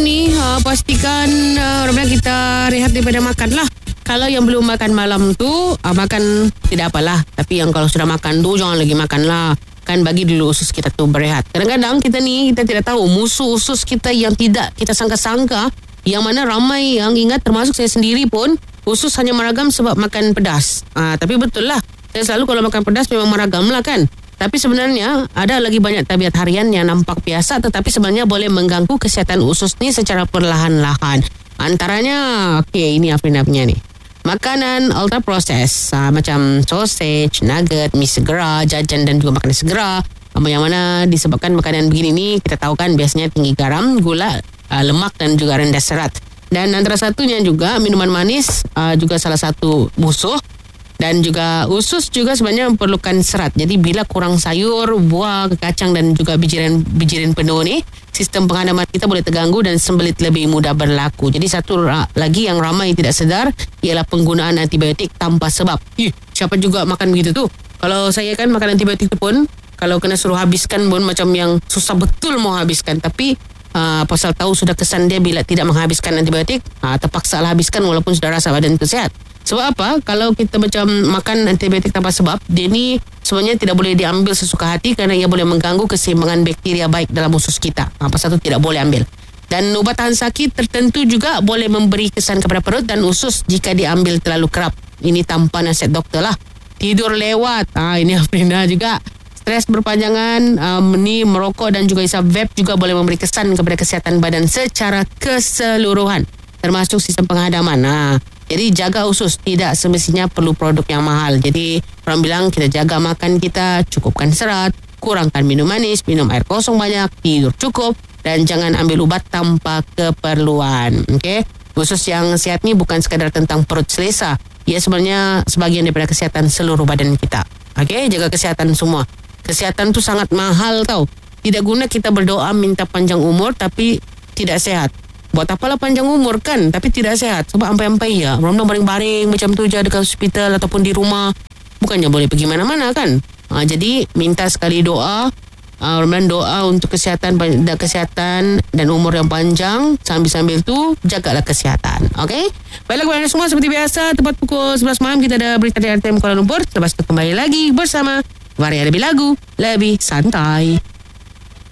ni pastikan Ramadan kita rehat daripada makan lah. Kalau yang belum makan malam tu makan tidak apalah. Tapi yang kalau sudah makan tu jangan lagi makan lah. Kan bagi dulu usus kita tu berehat. Kadang-kadang kita tidak tahu musuh usus kita yang tidak kita sangka-sangka. Yang mana ramai yang ingat, termasuk saya sendiri pun, usus hanya meragam sebab makan pedas. Tapi betul lah. Saya selalu kalau makan pedas memang meragam lah kan. Tapi sebenarnya ada lagi banyak tabiat harian yang nampak biasa tetapi sebenarnya boleh mengganggu kesihatan usus ni secara perlahan-lahan. Antaranya, ini Afrina punya ni. Makanan ultra processed macam sausage, nugget, mie segera, jajan dan juga makanan segera. Yang mana disebabkan makanan begini ni kita tahu kan biasanya tinggi garam, gula, lemak dan juga rendah serat. Dan antara satunya juga minuman manis juga salah satu musuh. Dan juga usus juga sebenarnya memerlukan serat. Jadi bila kurang sayur, buah, kacang dan juga bijiran penuh ni, sistem penghadaman kita boleh terganggu dan sembelit lebih mudah berlaku. Jadi satu lagi yang ramai tidak sedar ialah penggunaan antibiotik tanpa sebab. Siapa juga makan begitu tu? Kalau saya kan makan antibiotik tu pun, kalau kena suruh habiskan pun macam yang susah betul mau habiskan. Tapi pasal tahu sudah kesan dia bila tidak menghabiskan antibiotik, terpaksa lah habiskan walaupun sudah rasa badan itu sehat. Sebab apa? Kalau kita macam makan antibiotik tanpa sebab, dia ni sebenarnya tidak boleh diambil sesuka hati kerana ia boleh mengganggu keseimbangan bakteria baik dalam usus kita. Pasal itu tidak boleh ambil. Dan ubat tahan sakit tertentu juga boleh memberi kesan kepada perut dan usus jika diambil terlalu kerap. Ini tanpa nasihat doktor lah. Tidur lewat. Ini Afrina juga. Stres berpanjangan, merokok dan juga isap vape juga boleh memberi kesan kepada kesihatan badan secara keseluruhan. Termasuk sistem penghadaman. Jadi jaga usus, tidak semestinya perlu produk yang mahal. Jadi orang bilang kita jaga makan kita, cukupkan serat, kurangkan minum manis, minum air kosong banyak, tidur cukup dan jangan ambil ubat tanpa keperluan. Usus yang sehat ni bukan sekadar tentang perut selesa. Ia sebenarnya sebahagian daripada kesihatan seluruh badan kita. Jaga kesihatan semua. Kesihatan tu sangat mahal tau. Tidak guna kita berdoa minta panjang umur tapi tidak sehat. Buat apalah panjang umur kan tapi tidak sehat. Sebab ampai-ampai ya orang baring-baring macam tu je dekat hospital ataupun di rumah. Bukannya boleh pergi mana-mana kan. Jadi minta sekali doa. Ramadan doa untuk kesihatan dan umur yang panjang. Sambil-sambil tu jagalah kesihatan. Baiklah kepada anda semua, seperti biasa tepat pukul 11 malam kita ada berita dari RTM Kuala Lumpur. Lepas tu kembali lagi bersama Varia Lebih Lagu Lebih Santai.